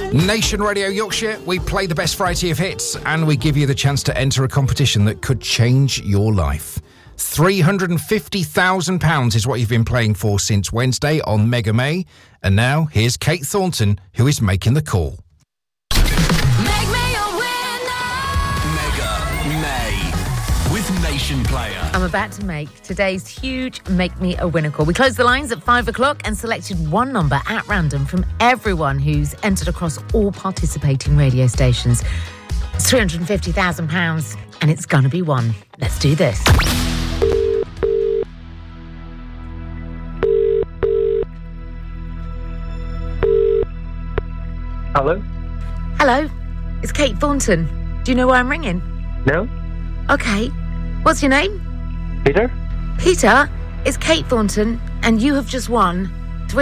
Nation Radio Yorkshire, we play the best variety of hits and we give you the chance to enter a competition that could change your life. £350,000 is what you've been playing for since Wednesday on Mega May. And now, here's Kate Thornton, who is making the call. Make me a winner! Mega May with Nation Player. I'm about to make today's huge Make Me a Winner call. We closed the lines at 5 o'clock and selected one number at random from everyone who's entered across all participating radio stations. It's £350,000 and it's going to be one. Let's do this. Hello? Hello, it's Kate Thornton. Do you know why I'm ringing? No? Okay. What's your name? Peter? Peter, it's Kate Thornton, and you have just won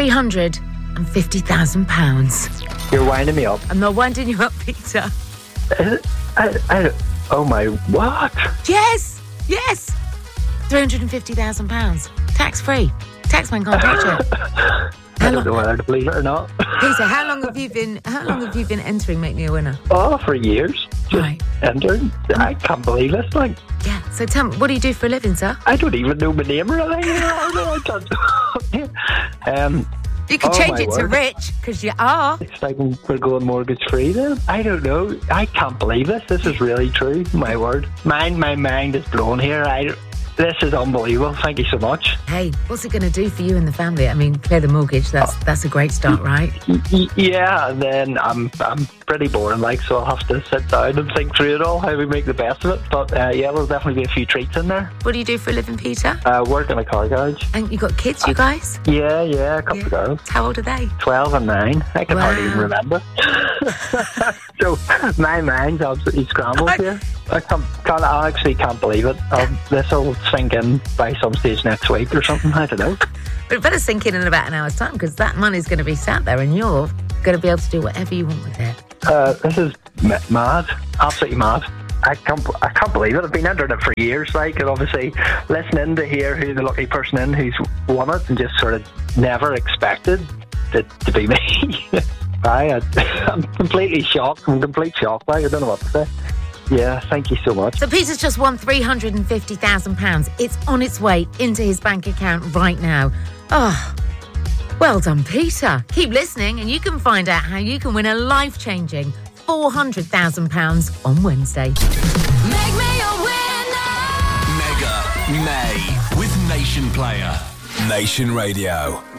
£350,000. You're winding me up. I'm not winding you up, Peter. Oh my, what? Yes! £350,000. Tax-free. Taxman can't touch it. I don't know whether to believe it or not. Peter, how long have you been entering Make Me a Winner? Oh, for years. Just Right. entered. I can't believe it. Like, Yeah. So tell me, what do you do for a living, sir? I don't even know my name or anything. I can't. You could Oh, change my it to word. Rich, because you are. It's like we're going mortgage free then. I don't know. I can't believe this. This is really true. My word. My mind is blown here. This is unbelievable. Thank you so much. Hey, what's it going to do for you and the family? I mean, clear the mortgage. That's a great start, right? Yeah, and then I'm pretty boring, like, so I'll have to sit down and think through it all, how we make the best of it. But yeah, there'll definitely be a few treats in there. What do you do for a living, Peter? Work in a car garage. And you got kids, you guys? Yeah, a couple of girls. How old are they? 12 and 9. I can hardly even Wow. remember. So my mind's absolutely scrambled here. I actually can't believe it. This will sink in by some stage next week or something. I don't know. But it better sink in about an hour's time, because that money's going to be sat there and you're going to be able to do whatever you want with it. This is mad. Absolutely mad. I can't believe it. I've been entering it for years, like, and obviously listening to hear who the lucky person in who's won it, and just sort of never expected it to be me. I'm completely shocked. I'm complete shock. Like, I don't know what to say. Yeah, thank you so much. So Peter's just won £350,000. It's on its way into his bank account right now. Oh, well done, Peter. Keep listening and you can find out how you can win a life-changing £400,000 on Wednesday. Make me a winner! Mega May with Nation Player. Nation Radio.